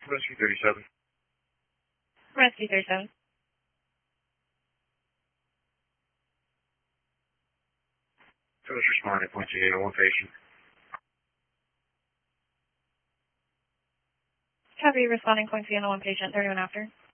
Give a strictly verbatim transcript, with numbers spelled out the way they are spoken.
Rescue thirty-seven. Rescue thirty-seven. First responder, point two eight oh one patient. Copy, responding point two eight oh one patient, thirty-one after.